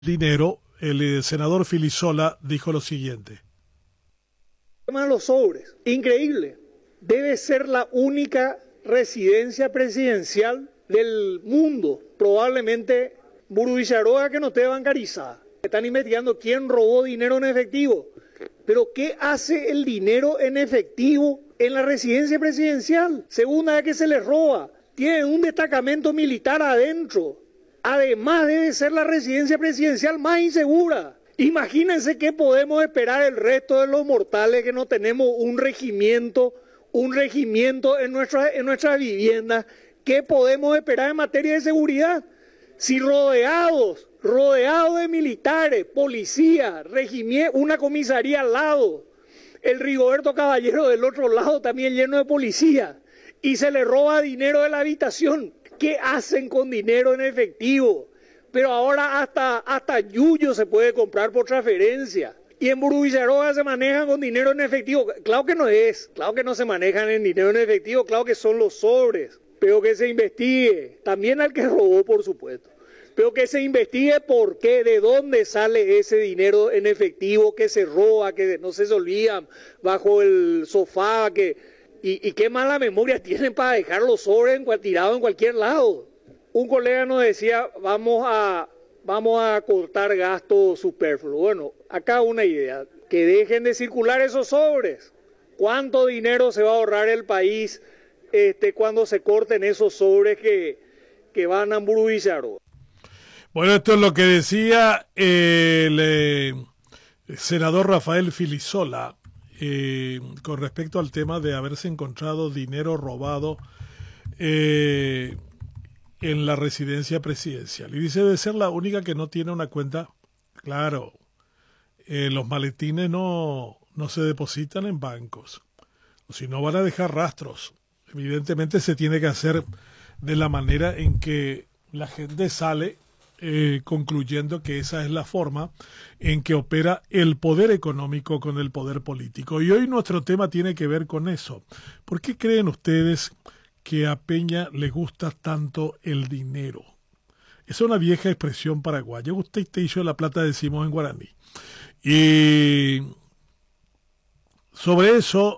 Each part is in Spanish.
dinero, el senador Filisola dijo lo siguiente. El tema de los sobres, increíble. Debe ser la única residencia presidencial del mundo, probablemente Burbuicharoa, que no esté bancarizada. Están investigando quién robó dinero en efectivo. Pero ¿qué hace el dinero en efectivo en la residencia presidencial? Segunda vez que se les roba. Tienen un destacamento militar adentro. Además debe ser la residencia presidencial más insegura. Imagínense qué podemos esperar el resto de los mortales que no tenemos un regimiento en nuestras viviendas. ¿Qué podemos esperar en materia de seguridad? Si rodeados de militares, policía, una comisaría al lado, el Rigoberto Caballero del otro lado también lleno de policía, y se le roba dinero de la habitación. ¿Qué hacen con dinero en efectivo? Pero ahora hasta yuyo se puede comprar por transferencia. Y en Burbuicharoa se manejan con dinero en efectivo. Claro que no se manejan en dinero en efectivo, claro que son los sobres. Pero que se investigue, también al que robó, por supuesto. Pero que se investigue por qué, de dónde sale ese dinero en efectivo que se roba, que no se olvidan bajo el sofá, y qué mala memoria tienen para dejar los sobres tirados en cualquier lado. Un colega nos decía, vamos a cortar gastos superfluos. Bueno, acá una idea, que dejen de circular esos sobres. ¿Cuánto dinero se va a ahorrar el país cuando se corten esos sobres que van a Burbuicharoa? Bueno, esto es lo que decía el senador Rafael Filisola con respecto al tema de haberse encontrado dinero robado en la residencia presidencial. Y dice, debe ser la única que no tiene una cuenta. Claro, los maletines no se depositan en bancos, si no van a dejar rastros. Evidentemente se tiene que hacer de la manera en que la gente sale concluyendo que esa es la forma en que opera el poder económico con el poder político. Y hoy nuestro tema tiene que ver con eso. ¿Por qué creen ustedes que a Peña le gusta tanto el dinero? Es una vieja expresión paraguaya. Usted te hizo la plata, decimos en guaraní. Y sobre eso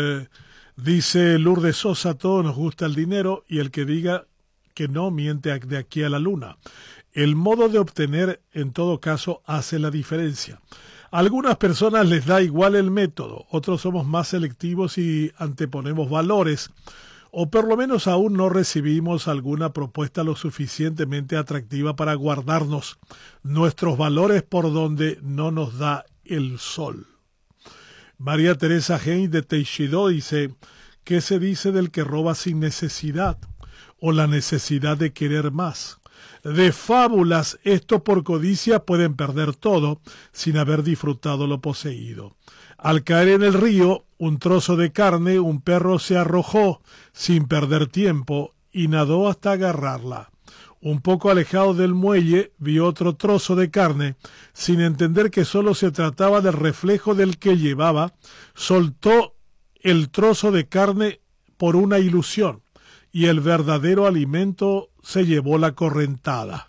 dice Lourdes Sosa, a todos nos gusta el dinero y el que diga que no miente de aquí a la luna. El modo de obtener, en todo caso, hace la diferencia. A algunas personas les da igual el método, otros somos más selectivos y anteponemos valores, o por lo menos aún no recibimos alguna propuesta lo suficientemente atractiva para guardarnos nuestros valores por donde no nos da el sol. María Teresa Hein de Teixidó dice, ¿qué se dice del que roba sin necesidad o la necesidad de querer más? De fábulas, esto por codicia pueden perder todo sin haber disfrutado lo poseído. Al caer en el río, un trozo de carne, un perro se arrojó sin perder tiempo y nadó hasta agarrarla. Un poco alejado del muelle, vio otro trozo de carne, sin entender que solo se trataba del reflejo del que llevaba, soltó el trozo de carne por una ilusión, y el verdadero alimento se llevó la correntada.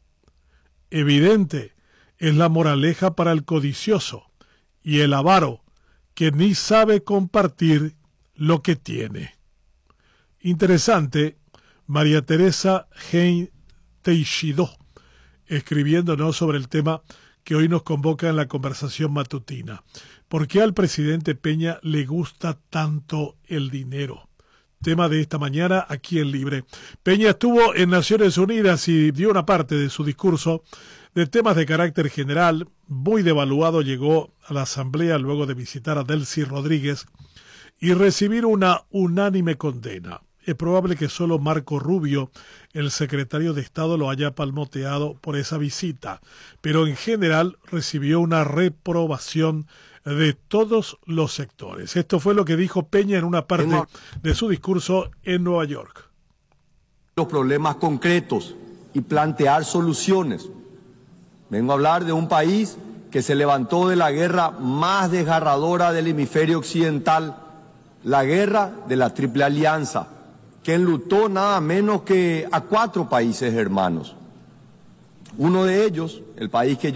Evidente es la moraleja para el codicioso y el avaro, que ni sabe compartir lo que tiene. Interesante, María Teresa Hein Teixidó, escribiéndonos sobre el tema que hoy nos convoca en la conversación matutina. ¿Por qué al presidente Peña le gusta tanto el dinero? Tema de esta mañana aquí en Libre. Peña estuvo en Naciones Unidas y dio una parte de su discurso de temas de carácter general. Muy devaluado llegó a la asamblea luego de visitar a Delcy Rodríguez y recibir una unánime condena. Es probable que solo Marco Rubio, el secretario de Estado, lo haya palmoteado por esa visita, pero en general recibió una reprobación de todos los sectores. Esto fue lo que dijo Peña en una parte de su discurso en Nueva York. Los problemas concretos y plantear soluciones. Vengo a hablar de un país que se levantó de la guerra más desgarradora del hemisferio occidental, la guerra de la Triple Alianza, que enlutó nada menos que a 4 países hermanos. Uno de ellos, el país que